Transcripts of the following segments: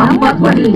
ನಮ್ಮ ಧ್ವನಿ.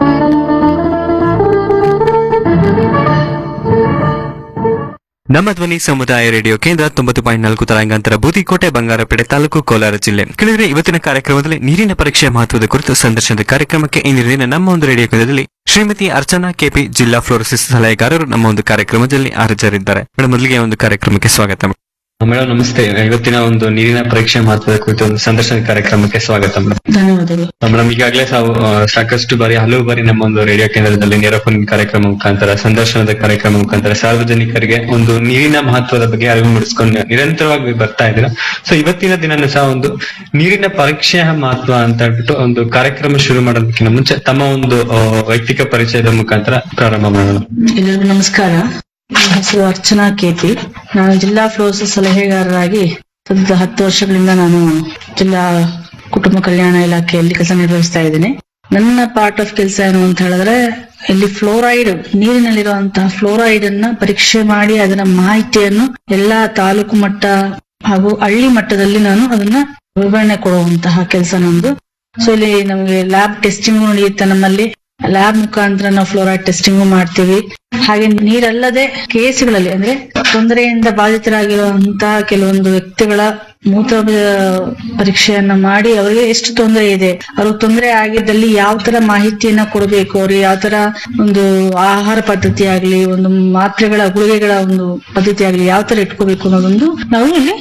ನಮ್ಮ ಧ್ವನಿ ಸಮುದಾಯ ರೇಡಿಯೋ ಕೇಂದ್ರ 90.4 ತರಂಗಾಂತರ ಬೂದಿಕೋಟೆ ಬಂಗಾರಪೇಟೆ ತಾಲೂಕು ಕೋಲಾರ ಜಿಲ್ಲೆ. ಕೇಳಿದ್ರೆ ಇವತ್ತಿನ ಕಾರ್ಯಕ್ರಮದಲ್ಲಿ ನೀರಿನ ಪರೀಕ್ಷೆ ಮಹತ್ವದ ಕುರಿತು ಸಂದರ್ಶನದ ಕಾರ್ಯಕ್ರಮಕ್ಕೆ ಇಂದಿನ ನಮ್ಮ ಒಂದು ರೇಡಿಯೋ ಕೇಂದ್ರದಲ್ಲಿ ಶ್ರೀಮತಿ ಅರ್ಚನಾ ಕೆಪಿ ಜಿಲ್ಲಾ ಫ್ಲೋರೋಸಿಸ್ ಸಲಹೆಗಾರರು ನಮ್ಮ ಒಂದು ಕಾರ್ಯಕ್ರಮದಲ್ಲಿ ಹಾಜರಿದ್ದಾರೆ. ಮೇಡಮ್, ಮೊದಲಿಗೆ ಒಂದು ಕಾರ್ಯಕ್ರಮಕ್ಕೆ ಸ್ವಾಗತ. ಮೇಡಮ್ ನಮಸ್ತೆ. ಇವತ್ತಿನ ಒಂದು ನೀರಿನ ಪರೀಕ್ಷೆ ಮಹತ್ವದ ಕುರಿತು ಒಂದು ಸಂದರ್ಶನ ಕಾರ್ಯಕ್ರಮಕ್ಕೆ ಸ್ವಾಗತ ಮೇಡಮ್. ಧನ್ಯವಾದಗಳು ಮೇಡಮ್, ಈಗಾಗಲೇ ಸಾಕಷ್ಟು ಬಾರಿ ಹಲವು ಬಾರಿ ನಮ್ಮ ಒಂದು ರೇಡಿಯೋ ಕೇಂದ್ರದಲ್ಲಿ ನೇರ ಫೋನ್ ಕಾರ್ಯಕ್ರಮ ಮುಖಾಂತರ, ಸಂದರ್ಶನದ ಕಾರ್ಯಕ್ರಮ ಮುಖಾಂತರ ಸಾರ್ವಜನಿಕರಿಗೆ ಒಂದು ನೀರಿನ ಮಹತ್ವದ ಬಗ್ಗೆ ಅರಿವು ಮೂಡಿಸ್ಕೊಂಡು ನಿರಂತರವಾಗಿ ಬರ್ತಾ ಇದ್ದೀರಾ. ಸೊ ಇವತ್ತಿನ ದಿನನೂ ಸಹ ಒಂದು ನೀರಿನ ಪರೀಕ್ಷೆಯ ಮಹತ್ವ ಅಂತ ಹೇಳ್ಬಿಟ್ಟು ಒಂದು ಕಾರ್ಯಕ್ರಮ ಶುರು ಮಾಡೋದಕ್ಕಿಂತ ಮುಂಚೆ ತಮ್ಮ ಒಂದು ವೈಯಕ್ತಿಕ ಪರಿಚಯದ ಮುಖಾಂತರ ಪ್ರಾರಂಭ ಮಾಡೋಣ. ಎಲ್ಲರಿಗೂ ನಮಸ್ಕಾರ. ನನ್ನ ಹೆಸರು ಅರ್ಚನಾ ಕೆಪಿ. ನಾನು ಜಿಲ್ಲಾ ಫ್ಲೋರೋಸಿಸ್ ಸಲಹೆಗಾರರಾಗಿ ಸತತ 10 ವರ್ಷಗಳಿಂದ ನಾನು ಜಿಲ್ಲಾ ಕುಟುಂಬ ಕಲ್ಯಾಣ ಇಲಾಖೆಯಲ್ಲಿ ಕೆಲಸ ನಿರ್ವಹಿಸ್ತಾ ಇದ್ದೇನೆ. ನನ್ನ ಪಾರ್ಟ್ ಆಫ್ ಕೆಲಸ ಏನು ಅಂತ ಹೇಳಿದ್ರೆ, ಇಲ್ಲಿ ಫ್ಲೋರೈಡ್, ನೀರಿನಲ್ಲಿರುವಂತಹ ಫ್ಲೋರೈಡ್ ಅನ್ನ ಪರೀಕ್ಷೆ ಮಾಡಿ ಅದರ ಮಾಹಿತಿಯನ್ನು ಎಲ್ಲಾ ತಾಲೂಕು ಮಟ್ಟ ಹಾಗೂ ಹಳ್ಳಿ ಮಟ್ಟದಲ್ಲಿ ನಾನು ಅದನ್ನ ವಿವರಣೆ ಕೊಡುವಂತಹ ಕೆಲಸ ನಂದು. ಸೊ ಇಲ್ಲಿ ನಮಗೆ ಲ್ಯಾಬ್ ಟೆಸ್ಟಿಂಗ್ ನಡೆಯುತ್ತೆ. ನಮ್ಮಲ್ಲಿ ಲ್ಯಾಬ್ ಮುಖಾಂತರ ನಾವು ಫ್ಲೋರೈಡ್ ಟೆಸ್ಟಿಂಗ್ ಮಾಡ್ತೀವಿ. ಹಾಗೆ ನೀರಲ್ಲದೆ ಕೇಸ್ಗಳಲ್ಲಿ, ಅಂದ್ರೆ ತೊಂದರೆಯಿಂದ ಬಾಧಿತರಾಗಿರುವಂತಹ ಕೆಲವೊಂದು ವ್ಯಕ್ತಿಗಳ ಮೂತ್ರ ಪರೀಕ್ಷೆಯನ್ನ ಮಾಡಿ ಅವರಿಗೆ ಎಷ್ಟು ತೊಂದರೆ ಇದೆ, ಅವ್ರಿಗೆ ತೊಂದರೆ ಆಗಿದ್ದಲ್ಲಿ ಯಾವ ತರ ಮಾಹಿತಿಯನ್ನ ಕೊಡಬೇಕು, ಅವ್ರಿಗೆ ಯಾವ ತರ ಒಂದು ಆಹಾರ ಪದ್ಧತಿ ಆಗ್ಲಿ, ಒಂದು ಮಾತ್ರೆಗಳ ಗುಳಿಗೆಗಳ ಒಂದು ಪದ್ಧತಿ ಆಗ್ಲಿ, ಯಾವ ತರ ಇಟ್ಕೋಬೇಕು ಅನ್ನೋದೊಂದು ನಾವು ಇಲ್ಲಿ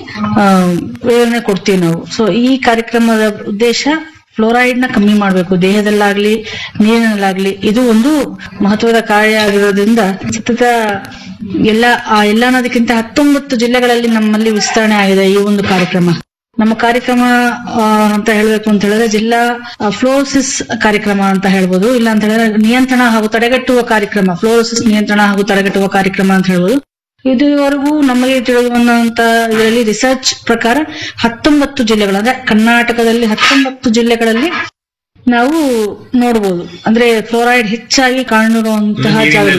ವಿವರಣೆ ಕೊಡ್ತೀವಿ ನಾವು. ಸೊ ಈ ಕಾರ್ಯಕ್ರಮದ ಉದ್ದೇಶ ಫ್ಲೋರೈಡ್ ನ ಕಮ್ಮಿ ಮಾಡಬೇಕು, ದೇಹದಲ್ಲಾಗ್ಲಿ ನೀರಿನಲ್ಲಾಗ್ಲಿ. ಇದು ಒಂದು ಮಹತ್ವದ ಕಾರ್ಯ ಆಗಿರೋದ್ರಿಂದ ಸತತ ಎಲ್ಲ ಅನ್ನೋದಕ್ಕಿಂತ 19 ಜಿಲ್ಲೆಗಳಲ್ಲಿ ನಮ್ಮಲ್ಲಿ ವಿಸ್ತರಣೆ ಆಗಿದೆ ಈ ಒಂದು ಕಾರ್ಯಕ್ರಮ. ನಮ್ಮ ಕಾರ್ಯಕ್ರಮ ಅಂತ ಹೇಳ್ಬೇಕು ಅಂತ ಹೇಳಿದ್ರೆ ಜಿಲ್ಲಾ ಫ್ಲೋರೋಸಿಸ್ ಕಾರ್ಯಕ್ರಮ ಅಂತ ಹೇಳ್ಬೋದು. ಇಲ್ಲ ಅಂತ ಹೇಳಿದ್ರೆ ನಿಯಂತ್ರಣ ಹಾಗೂ ತಡೆಗಟ್ಟುವ ಕಾರ್ಯಕ್ರಮ, ಫ್ಲೋರೋಸಿಸ್ ನಿಯಂತ್ರಣ ಹಾಗೂ ತಡೆಗಟ್ಟುವ ಕಾರ್ಯಕ್ರಮ ಅಂತ ಹೇಳ್ಬೋದು. ಇದುವರೆಗೂ ನಮಗೆ ತಿಳಿದುವಂತ ಇದರಲ್ಲಿ ರಿಸರ್ಚ್ ಪ್ರಕಾರ 19 ಜಿಲ್ಲೆಗಳು, ಅಂದ್ರೆ ಕರ್ನಾಟಕದಲ್ಲಿ 19 ಜಿಲ್ಲೆಗಳಲ್ಲಿ ನಾವು ನೋಡಬಹುದು. ಅಂದ್ರೆ ಫ್ಲೋರೈಡ್ ಹೆಚ್ಚಾಗಿ ಕಾಣಿರುವಂತಹ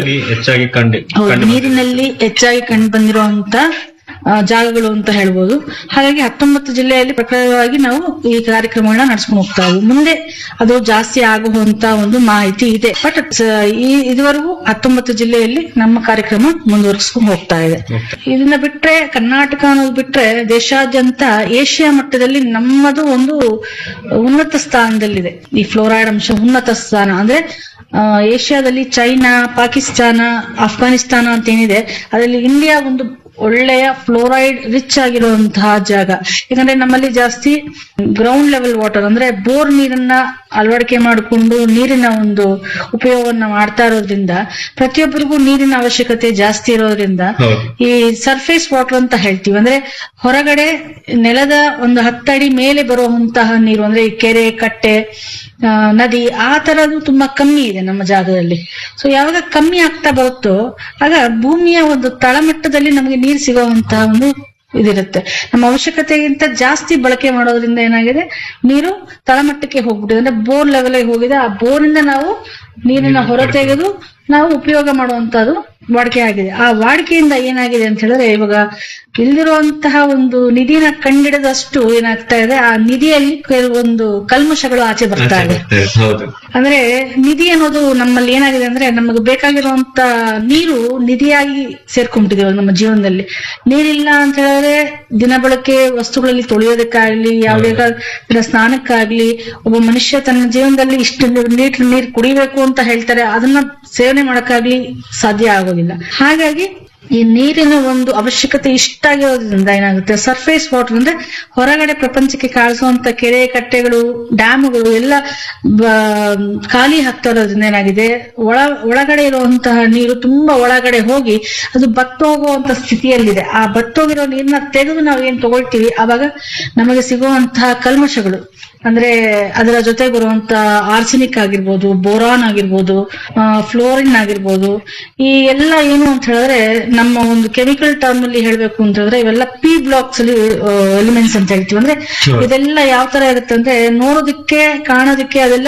ನೀರಿನಲ್ಲಿ ಹೆಚ್ಚಾಗಿ ಕಂಡು ಬಂದಿರುವಂತಹ ಜಾಗಗಳು ಅಂತ ಹೇಳ್ಬೋದು. ಹಾಗಾಗಿ 19 ಜಿಲ್ಲೆಯಲ್ಲಿ ಪ್ರಕಟವಾಗಿ ನಾವು ಈ ಕಾರ್ಯಕ್ರಮಗಳನ್ನ ನಡೆಸ್ಕೊಂಡು ಹೋಗ್ತಾ ಇದ್ವಿ. ಮುಂದೆ ಅದು ಜಾಸ್ತಿ ಆಗುವಂತ ಒಂದು ಮಾಹಿತಿ ಇದೆ. ಬಟ್ ಇದುವರೆಗೂ 19 ಜಿಲ್ಲೆಯಲ್ಲಿ ನಮ್ಮ ಕಾರ್ಯಕ್ರಮ ಮುಂದುವರಿಸ್ಕೊಂಡು ಹೋಗ್ತಾ ಇದೆ. ಇದನ್ನ ಬಿಟ್ರೆ, ಕರ್ನಾಟಕ ಅನ್ನೋದು ಬಿಟ್ರೆ, ದೇಶಾದ್ಯಂತ ಏಷ್ಯಾ ಮಟ್ಟದಲ್ಲಿ ನಮ್ಮದು ಒಂದು ಉನ್ನತ ಸ್ಥಾನದಲ್ಲಿದೆ. ಈ ಫ್ಲೋರೈಡ್ ಅಂಶ ಉನ್ನತ ಸ್ಥಾನ ಅಂದ್ರೆ ಏಷ್ಯಾದಲ್ಲಿ ಚೈನಾ, ಪಾಕಿಸ್ತಾನ, ಅಫ್ಘಾನಿಸ್ತಾನ ಅಂತ ಏನಿದೆ, ಅದರಲ್ಲಿ ಇಂಡಿಯಾ ಒಂದು ಒಳ್ಳೆಯ ಫ್ಲೋರೈಡ್ ರಿಚ್ ಆಗಿರುವಂತಹ ಜಾಗ. ಯಾಕಂದ್ರೆ ನಮ್ಮಲ್ಲಿ ಜಾಸ್ತಿ ಗ್ರೌಂಡ್ ಲೆವೆಲ್ ವಾಟರ್ ಅಂದ್ರೆ ಬೋರ್ ನೀರನ್ನ ಅಳವಡಿಕೆ ಮಾಡಿಕೊಂಡು ನೀರಿನ ಒಂದು ಉಪಯೋಗವನ್ನ ಮಾಡ್ತಾ ಇರೋದ್ರಿಂದ ಪ್ರತಿಯೊಬ್ಬರಿಗೂ ನೀರಿನ ಅವಶ್ಯಕತೆ ಜಾಸ್ತಿ ಇರೋದ್ರಿಂದ ಈ ಸರ್ಫೇಸ್ ವಾಟರ್ ಅಂತ ಹೇಳ್ತೀವಿ, ಅಂದ್ರೆ ಹೊರಗಡೆ ನೆಲದ ಒಂದು 10 ಅಡಿ ಮೇಲೆ ಬರುವಂತಹ ನೀರು, ಅಂದ್ರೆ ಈ ಕೆರೆ, ಕಟ್ಟೆ, ನದಿ, ಆ ತರದ್ದು ತುಂಬಾ ಕಮ್ಮಿ ಇದೆ ನಮ್ಮ ಜಾಗದಲ್ಲಿ. ಸೊ ಯಾವಾಗ ಕಮ್ಮಿ ಆಗ್ತಾ ಬರುತ್ತೋ ಆಗ ಭೂಮಿಯ ಒಂದು ತಳಮಟ್ಟದಲ್ಲಿ ನಮಗೆ ನೀರು ಸಿಗುವಂತಹ ಒಂದು ಇದಿರುತ್ತೆ. ನಮ್ಮ ಅವಶ್ಯಕತೆಗಿಂತ ಜಾಸ್ತಿ ಬಳಕೆ ಮಾಡೋದ್ರಿಂದ ಏನಾಗಿದೆ, ನೀರು ತಳಮಟ್ಟಕ್ಕೆ ಹೋಗ್ಬಿಟ್ಟಿದೆ, ಅಂದ್ರೆ ಬೋರ್ ಲೆವೆಲ್ ಹೋಗಿದೆ. ಆ ಬೋರ್ನಿಂದ ನಾವು ನೀರಿನ ಹೊರ ತೆಗೆದು ನಾವು ಉಪಯೋಗ ಮಾಡುವಂತದ್ದು ವಾಡಿಕೆ ಆಗಿದೆ. ಆ ವಾಡಿಕೆಯಿಂದ ಏನಾಗಿದೆ ಅಂತ ಹೇಳಿದ್ರೆ, ಇವಾಗ ಇಲ್ದಿರುವಂತಹ ಒಂದು ನಿಧಿನ ಕಂಡಿಡದಷ್ಟು ಏನಾಗ್ತಾ ಇದೆ, ಆ ನಿಧಿಯಲ್ಲಿ ಕೆಲವೊಂದು ಕಲ್ಮಶಗಳು ಆಚೆ ಬರ್ತಾ ಇದೆ. ಅಂದ್ರೆ ನಿಧಿ ಅನ್ನೋದು ನಮ್ಮಲ್ಲಿ ಏನಾಗಿದೆ ಅಂದ್ರೆ, ನಮಗೆ ಬೇಕಾಗಿರುವಂತ ನೀರು ನಿಧಿಯಾಗಿ ಸೇರ್ಕೊಂಡ್ಬಿಟ್ಟಿದೆ ನಮ್ಮ ಜೀವನದಲ್ಲಿ. ನೀರಿಲ್ಲ ಅಂತ ಹೇಳಿದ್ರೆ ದಿನ ಬಳಕೆ ವಸ್ತುಗಳಲ್ಲಿ ತೊಳೆಯೋದಕ್ಕಾಗ್ಲಿ, ಯಾವುದೇ ಸ್ನಾನಕ್ಕಾಗ್ಲಿ, ಒಬ್ಬ ಮನುಷ್ಯ ತನ್ನ ಜೀವನದಲ್ಲಿ ಇಷ್ಟು ನೀರು ಕುಡಿಬೇಕು ಅಂತ ಹೇಳ್ತಾರೆ, ಅದನ್ನ ಸೇವನೆ ಮಾಡಕ್ಕಾಗ್ಲಿ ಸಾಧ್ಯ ಆಗೋದಿಲ್ಲ. ಹಾಗಾಗಿ ಈ ನೀರಿನ ಒಂದು ಅವಶ್ಯಕತೆ ಇಷ್ಟಾಗಿರೋದ್ರಿಂದ ಏನಾಗುತ್ತೆ, ಸರ್ಫೇಸ್ ವಾಟರ್ ಅಂದ್ರೆ ಹೊರಗಡೆ ಪ್ರಪಂಚಕ್ಕೆ ಕಾಣಿಸುವಂತ ಕೆರೆ, ಕಟ್ಟೆಗಳು, ಡ್ಯಾಮ್ಗಳು ಎಲ್ಲ ಖಾಲಿ ಆಗ್ತಾ ಇರೋದ್ರಿಂದ ಏನಾಗಿದೆ, ಒಳಗಡೆ ಇರುವಂತಹ ನೀರು ತುಂಬಾ ಒಳಗಡೆ ಹೋಗಿ ಅದು ಬತ್ತೋಗುವಂತ ಸ್ಥಿತಿಯಲ್ಲಿದೆ. ಆ ಬತ್ತೋಗಿರೋ ನೀರನ್ನ ತೆಗೆದು ನಾವು ಏನ್ ತಗೊಳ್ತೀವಿ, ಆವಾಗ ನಮಗೆ ಸಿಗುವಂತಹ ಕಲ್ಮಶಗಳು, ಅಂದ್ರೆ ಅದರ ಜೊತೆ ಬರುವಂತ ಆರ್ಸೆನಿಕ್ ಆಗಿರ್ಬೋದು, ಬೋರಾನ್ ಆಗಿರ್ಬೋದು, ಫ್ಲೋರಿನ್ ಆಗಿರ್ಬೋದು, ಈ ಎಲ್ಲ ಏನು ಅಂತ ಹೇಳಿದ್ರೆ ನಮ್ಮ ಒಂದು ಕೆಮಿಕಲ್ ಟರ್ಮ್ ಅಲ್ಲಿ ಹೇಳ್ಬೇಕು ಅಂತ ಹೇಳಿದ್ರೆ ಇವೆಲ್ಲ ಪಿ ಬ್ಲಾಕ್ಸ್ ಅಲ್ಲಿ ಎಲಿಮೆಂಟ್ಸ್ ಅಂತ ಹೇಳ್ತೀವಿ. ಅಂದ್ರೆ ಇದೆಲ್ಲ ಯಾವ ತರ ಇರುತ್ತೆ ಅಂದ್ರೆ, ನೋಡೋದಕ್ಕೆ ಕಾಣೋದಕ್ಕೆ ಅದೆಲ್ಲ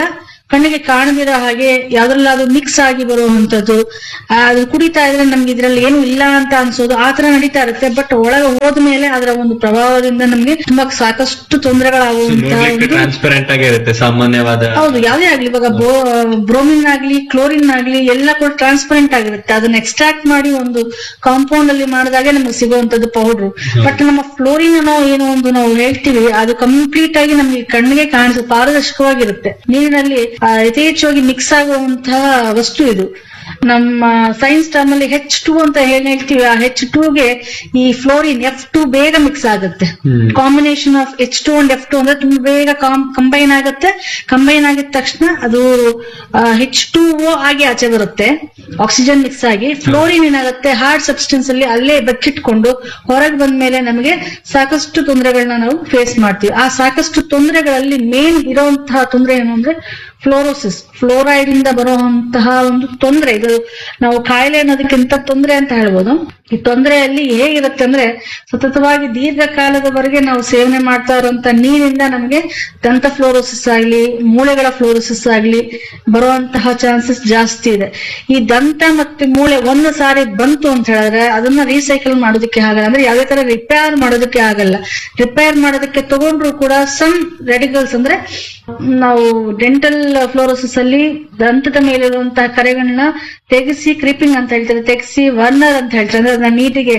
ಕಣ್ಣಿಗೆ ಕಾಣದಿರೋ ಹಾಗೆ ಯಾವ್ದ್ರಲ್ಲಾದ್ರೂ ಮಿಕ್ಸ್ ಆಗಿ ಬರುವಂತದ್ದು, ಅದು ಕುಡಿತಾ ಇದ್ರೆ ನಮ್ಗೆ ಇದ್ರಲ್ಲಿ ಏನು ಇಲ್ಲ ಅಂತ ಅನ್ಸೋದು, ಆ ತರ ನಡೀತಾ ಇರುತ್ತೆ. ಬಟ್ ಒಳಗೆ ಹೋದ್ಮೇಲೆ ಅದರ ಒಂದು ಪ್ರಭಾವದಿಂದ ನಮ್ಗೆ ತುಂಬಾ ಸಾಕಷ್ಟು ತೊಂದರೆಗಳಾಗುವಂತಹ ಟ್ರಾನ್ಸ್ಪರೆಂಟ್ ಆಗಿರುತ್ತೆ ಸಾಮಾನ್ಯವಾದ. ಹೌದು, ಯಾವ್ದೇ ಆಗ್ಲಿ, ಇವಾಗ ಬ್ರೋಮಿನ್ ಆಗ್ಲಿ ಕ್ಲೋರಿನ್ ಆಗ್ಲಿ ಎಲ್ಲ ಕೂಡ ಟ್ರಾನ್ಸ್ಪರೆಂಟ್ ಆಗಿರುತ್ತೆ. ಅದನ್ನ ಎಕ್ಸ್ಟ್ರಾಕ್ಟ್ ಮಾಡಿ ಒಂದು ಕಾಂಪೌಂಡ್ ಅಲ್ಲಿ ಮಾಡಿದಾಗೆ ನಮ್ಗೆ ಸಿಗುವಂತದ್ದು ಪೌಡರ್. ಬಟ್ ನಮ್ಮ ಫ್ಲೋರಿನ್ ಏನೋ ಒಂದು ನಾವು ಹೇಳ್ತೀವಿ, ಅದು ಕಂಪ್ಲೀಟ್ ಆಗಿ ನಮ್ಗೆ ಕಣ್ಣಿಗೆ ಪಾರದರ್ಶಕವಾಗಿರುತ್ತೆ. ನೀರಿನಲ್ಲಿ ಯಥೇಚ್ಛವಾಗಿ ಮಿಕ್ಸ್ ಆಗುವಂತಹ ವಸ್ತು ಇದು. ನಮ್ಮ ಸೈನ್ಸ್ ಟರ್ಮ್ ಅಲ್ಲಿ H2 ಅಂತ ಹೇಳ್ತೀವಿ. ಆ H2ಗೆ ಈ ಫ್ಲೋರಿನ್ F2 ಬೇಗ ಮಿಕ್ಸ್ ಆಗುತ್ತೆ. Combination of H2 and F2 ಅಂದ್ರೆ ತುಂಬಾ ಬೇಗ ಕಂಬೈನ್ ಆಗುತ್ತೆ. ಕಂಬೈನ್ ಆಗಿದ ತಕ್ಷಣ ಅದು H2O ಆಗಿ ಆಚೆ ಬರುತ್ತೆ, ಆಕ್ಸಿಜನ್ ಮಿಕ್ಸ್ ಆಗಿ. ಫ್ಲೋರಿನ್ ಏನಾಗುತ್ತೆ, ಹಾರ್ಡ್ ಸಬ್ಸ್ಟೆನ್ಸ್ ಅಲ್ಲಿ ಅಲ್ಲೇ ಬಚ್ಚಿಟ್ಕೊಂಡು ಹೊರಗೆ ಬಂದ್ಮೇಲೆ ನಮಗೆ ಸಾಕಷ್ಟು ತೊಂದರೆಗಳನ್ನ ನಾವು ಫೇಸ್ ಮಾಡ್ತೀವಿ. ಆ ಸಾಕಷ್ಟು ತೊಂದರೆಗಳಲ್ಲಿ ಮೇನ್ ಇರುವಂತಹ ತೊಂದರೆ ಏನು ಅಂದ್ರೆ ಫ್ಲೋರೋಸಿಸ್, ಫ್ಲೋರೈಡ್ ಇಂದ ಬರುವಂತಹ ಒಂದು ತೊಂದರೆ. ಇದು ನಾವು ಕಾಯಿಲೆ ಅನ್ನೋದಕ್ಕಿಂತ ತೊಂದರೆ ಅಂತ ಹೇಳ್ಬೋದು. ಈ ತೊಂದರೆಯಲ್ಲಿ ಹೇಗಿರುತ್ತೆ ಅಂದ್ರೆ ಸತತವಾಗಿ ದೀರ್ಘಕಾಲದವರೆಗೆ ನಾವು ಸೇವನೆ ಮಾಡ್ತಾ ಇರುವಂತ ನೀರಿನಿಂದ ನಮಗೆ ದಂತ ಫ್ಲೋರೋಸಿಸ್ ಆಗ್ಲಿ, ಮೂಳೆಗಳ ಫ್ಲೋರೋಸಿಸ್ ಆಗ್ಲಿ ಬರುವಂತಹ ಚಾನ್ಸಸ್ ಜಾಸ್ತಿ ಇದೆ. ಈ ದಂತ ಮತ್ತೆ ಮೂಳೆ ಒಂದು ಸಾರಿ ಬಂತು ಅಂತ ಹೇಳಿದ್ರೆ ಅದನ್ನ ರೀಸೈಕಲ್ ಮಾಡೋದಕ್ಕೆ ಆಗಲ್ಲ, ಅಂದ್ರೆ ಯಾವುದೇ ತರ ರಿಪೇರ್ ಮಾಡೋದಕ್ಕೆ ಆಗಲ್ಲ. ರಿಪೇರ್ ಮಾಡೋದಕ್ಕೆ ತಗೊಂಡ್ರು ಕೂಡ ಸಮ್ ರೆಡಿಕಲ್ಸ್, ಅಂದ್ರೆ ನಾವು ಡೆಂಟಲ್ ಫ್ಲೋರೋಸಿಸ್ ಅಲ್ಲಿ ದಂತದ ಮೇಲಿರುವಂತಹ ಕರೆಗಳನ್ನ ತೆಗೆಸಿ ಕ್ರೀಪಿಂಗ್ ಅಂತ ಹೇಳ್ತಾರೆ, ತೆಗೆಸಿ ವರ್ನರ್ ಅಂತ ಹೇಳ್ತಾರೆ. ಅಂದ್ರೆ ಅದನ್ನ ನೀಟಿಗೆ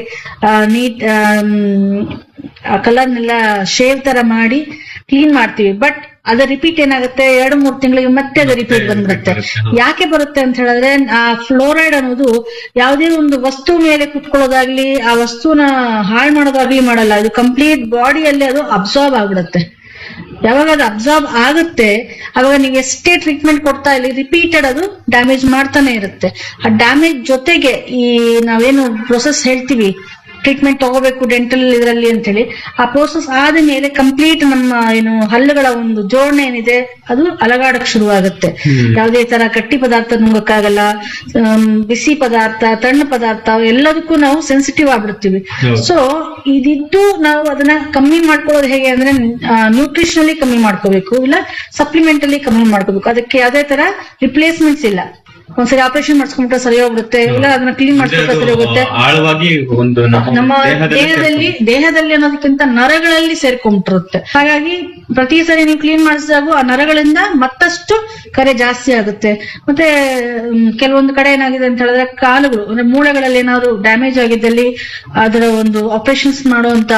ಕಲರ್ನೆಲ್ಲ ಶೇವ್ ತರ ಮಾಡಿ ಕ್ಲೀನ್ ಮಾಡ್ತೀವಿ. ಬಟ್ ಅದ ರಿಪೀಟ್ ಏನಾಗುತ್ತೆ, 2-3 ತಿಂಗಳಿಗೆ ಮತ್ತೆ ಅದು ರಿಪೀಟ್ ಬಂದ್ಬಿಡುತ್ತೆ. ಯಾಕೆ ಬರುತ್ತೆ ಅಂತ ಹೇಳಿದ್ರೆ ಆ ಫ್ಲೋರೈಡ್ ಅನ್ನೋದು ಯಾವುದೇ ಒಂದು ವಸ್ತು ಮೇಲೆ ಕುತ್ಕೊಳ್ಳೋದಾಗ್ಲಿ, ಆ ವಸ್ತುನ ಹಾಳು ಮಾಡೋದಾಗ್ಲಿ ಮಾಡಲ್ಲ. ಇದು ಕಂಪ್ಲೀಟ್ ಬಾಡಿಯಲ್ಲಿ ಅದು ಅಬ್ಸಾರ್ಬ್ ಆಗ್ಬಿಡುತ್ತೆ. ಯಾವಾಗ ಅದು ಅಬ್ಸಾರ್ಬ್ ಆಗುತ್ತೆ ಅವಾಗ ನೀವು ಎಷ್ಟೇ ಟ್ರೀಟ್ಮೆಂಟ್ ಕೊಡ್ತಾ ಇಲ್ಲಿ ರಿಪೀಟೆಡ್ ಅದು ಡ್ಯಾಮೇಜ್ ಮಾಡ್ತಾನೆ ಇರುತ್ತೆ. ಆ ಡ್ಯಾಮೇಜ್ ಜೊತೆಗೆ ಈ ನಾವೇನು ಪ್ರೊಸೆಸ್ ಹೇಳ್ತೀವಿ, ಟ್ರೀಟ್ಮೆಂಟ್ ತಗೋಬೇಕು ಡೆಂಟಲ್ ಇದರಲ್ಲಿ ಅಂತ ಹೇಳಿ, ಆ ಪ್ರೋಸೆಸ್ ಆದ ಮೇಲೆ ಕಂಪ್ಲೀಟ್ ನಮ್ಮ ಏನು ಹಲ್ಲುಗಳ ಒಂದು ಜೋಡಣೆ ಏನಿದೆ ಅದು ಅಲಗಾಡಕ್ ಶುರುವಾಗುತ್ತೆ. ಯಾವುದೇ ತರ ಗಟ್ಟಿ ಪದಾರ್ಥ ನುಂಗಕ್ಕಾಗಲ್ಲ, ಬಿಸಿ ಪದಾರ್ಥ, ತಣ್ಣ ಪದಾರ್ಥ ಎಲ್ಲದಕ್ಕೂ ನಾವು ಸೆನ್ಸಿಟಿವ್ ಆಗ್ಬಿಡ್ತೀವಿ. ಸೊ ಇದಿದ್ದು ನಾವು ಅದನ್ನ ಕಮ್ಮಿ ಮಾಡ್ಕೊಳ್ಳೋದು ಹೇಗೆ ಅಂದ್ರೆ ನ್ಯೂಟ್ರಿಷನಲಿ ಕಮ್ಮಿ ಮಾಡ್ಕೋಬೇಕು, ಇಲ್ಲ ಸಪ್ಲಿಮೆಂಟ್ ಅಲ್ಲಿ ಕಮ್ಮಿ ಮಾಡ್ಕೋಬೇಕು. ಅದಕ್ಕೆ ಯಾವುದೇ ತರ ರಿಪ್ಲೇಸ್ಮೆಂಟ್ಸ್ ಇಲ್ಲ. ಒಂದ್ಸರಿ ಆಪರೇಷನ್ ಮಾಡಿಸ್ಕೊಂಡ್ರೆ ಸರಿ ಹೋಗ್ಬಿಡುತ್ತೆ, ಇಲ್ಲ ಅದನ್ನ ಕ್ಲೀನ್ ಮಾಡಿಸ್ಕೊಂಡ್ರೆ ಸರಿ ಹೋಗುತ್ತೆ. ಆಳವಾಗಿ ಒಂದು ನಮ್ಮ ದೇಹದಲ್ಲಿ ಅನ್ನೋದಕ್ಕಿಂತ ನರಗಳಲ್ಲಿ ಸೇರ್ಕೊಂಡ್ಬಿಟ್ಟಿರುತ್ತೆ. ಹಾಗಾಗಿ ಪ್ರತಿ ಸರಿ ನೀವು ಕ್ಲೀನ್ ಮಾಡಿಸಿದಾಗ ಆ ನರಗಳಿಂದ ಮತ್ತಷ್ಟು ಕರೆ ಜಾಸ್ತಿ ಆಗುತ್ತೆ. ಮತ್ತೆ ಕೆಲವೊಂದು ಕಡೆ ಏನಾಗಿದೆ ಅಂತ ಹೇಳಿದ್ರೆ ಕಾಲುಗಳು ಅಂದ್ರೆ ಮೂಳೆಗಳಲ್ಲಿ ಏನಾದ್ರು ಡ್ಯಾಮೇಜ್ ಆಗಿದ್ದಲ್ಲಿ ಅದರ ಒಂದು ಆಪರೇಷನ್ಸ್ ಮಾಡುವಂತ